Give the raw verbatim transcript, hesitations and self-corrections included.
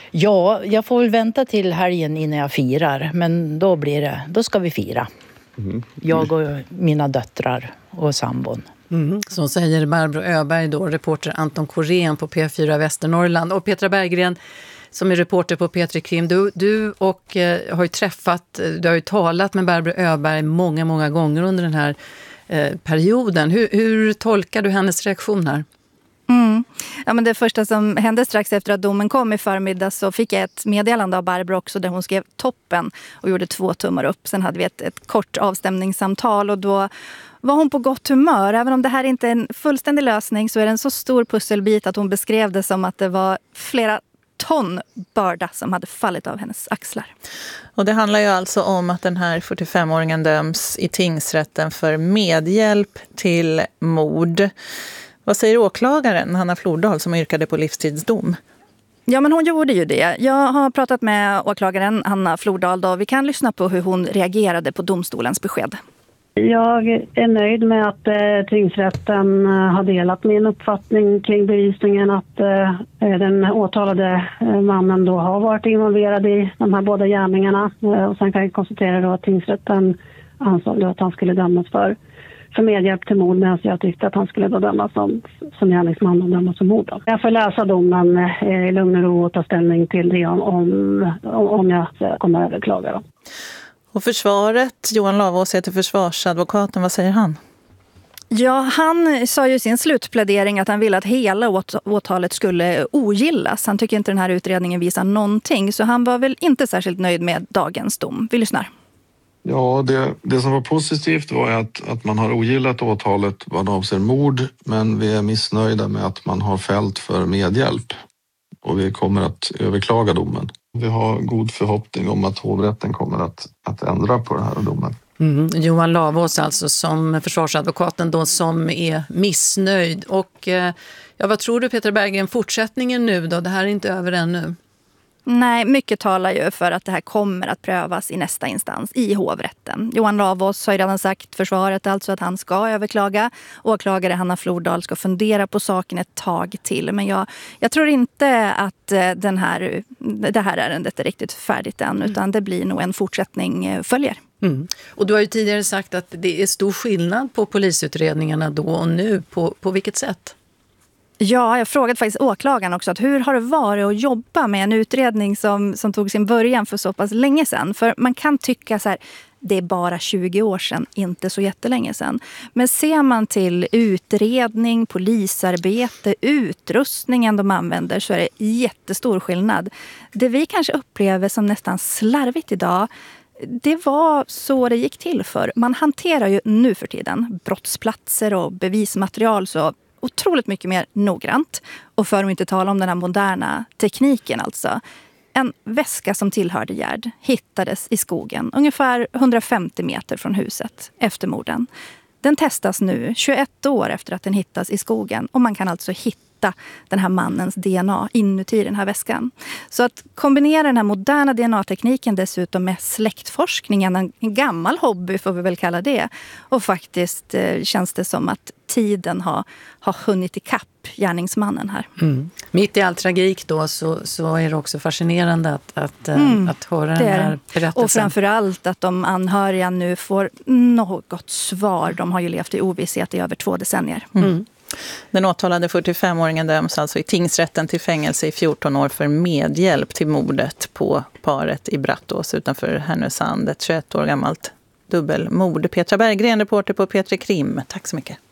Ja, jag får väl vänta till helgen innan jag firar. Men då blir det, då ska vi fira. Mm. Jag och mina döttrar och sambon. Mm. Så säger Barbro Öberg då, reporter Anton Korén på P fyra Västernorrland. Och Petra Berggren som är reporter på P tre Krim. Du, du och, eh, har ju träffat, du har ju talat med Barbro Öberg många, många gånger under den här eh, perioden. Hur, hur tolkar du hennes reaktion här? Mm. Ja, men det första som hände strax efter att domen kom i förmiddag så fick jag ett meddelande av Barbro också där hon skrev toppen och gjorde två tummar upp. Sen hade vi ett, ett kort avstämningssamtal och då var hon på gott humör. Även om det här inte är en fullständig lösning så är det en så stor pusselbit att hon beskrev det som att det var flera ton börda som hade fallit av hennes axlar. Och det handlar ju alltså om att den här fyrtiofemåringen döms i tingsrätten för medhjälp till mord. Vad säger åklagaren Hanna Flordal som yrkade på livstidsdom? Ja, men hon gjorde ju det. Jag har pratat med åklagaren Hanna Flordal då. Vi kan lyssna på hur hon reagerade på domstolens besked. Jag är nöjd med att eh, tingsrätten eh, har delat min uppfattning kring bevisningen att eh, den åtalade eh, mannen då har varit involverad i de här båda gärningarna. Eh, och sen kan jag konstatera då att tingsrätten ansåg då att han skulle dömas för, för medhjälp till mord, medan jag tyckte att han skulle då dömas som, som gärningsman och dömas som mord. Då. Jag får läsa domen eh, i lugn och ro och ta ställning till det om, om, om jag kommer att överklaga då. Och försvaret, Johan Lavås heter försvarsadvokaten, vad säger han? Ja, han sa ju i sin slutplädering att han ville att hela åt- åtalet skulle ogillas. Han tycker inte den här utredningen visar någonting, så han var väl inte särskilt nöjd med dagens dom. Vi lyssnar. Ja, det, det som var positivt var att, att man har ogillat åtalet vad avser mord, men vi är missnöjda med att man har fällt för medhjälp. Och vi kommer att överklaga domen. Vi har god förhoppning om att hovrätten kommer att, att ändra på den här domen. Mm. Johan Lavås alltså som försvarsadvokaten då som är missnöjd. Och eh, ja, vad tror du Petra Berggren, fortsättningen nu då? Det här är inte över ännu. Nej, mycket talar ju för att det här kommer att prövas i nästa instans, i hovrätten. Johan Lavås har ju redan sagt, försvaret alltså, att han ska överklaga. Åklagare Hanna Flordal ska fundera på saken ett tag till. Men jag, jag tror inte att den här, det här ärendet är riktigt färdigt än, utan det blir nog en fortsättning följer. Mm. Och du har ju tidigare sagt att det är stor skillnad på polisutredningarna då och nu. På, på vilket sätt? Ja, jag frågade faktiskt åklagaren också att hur har det varit att jobba med en utredning som, som tog sin början för så pass länge sedan. För man kan tycka så här, det är bara tjugo år sedan, inte så jättelänge sedan. Men ser man till utredning, polisarbete, utrustningen de använder så är det jättestor skillnad. Det vi kanske upplever som nästan slarvigt idag, det var så det gick till för. Man hanterar ju nu för tiden brottsplatser och bevismaterial så otroligt mycket mer noggrant. Och för att inte tala om den här moderna tekniken alltså. En väska som tillhörde Gerd hittades i skogen ungefär hundrafemtio meter från huset efter morden. Den testas nu tjugoett år efter att den hittas i skogen och man kan alltså hitta den här mannens D N A inuti den här väskan. Så att kombinera den här moderna D N A-tekniken dessutom med släktforskningen, en gammal hobby får vi väl kalla det. Och faktiskt eh, känns det som att tiden har, har hunnit ikapp gärningsmannen här. Mm. Mitt i all tragik då så, så är det också fascinerande att, att, mm. att höra den här berättelsen. Och framförallt att de anhöriga nu får något svar. De har ju levt i ovisshet i över två decennier. Mm. Den åtalade fyrtiofemåringen döms alltså i tingsrätten till fängelse i fjorton år för medhjälp till mordet på paret i Brattås utanför Härnösand. Ett tjugoett år gammalt dubbelmord. Petra Berggren, reporter på P tre Krim. Tack så mycket.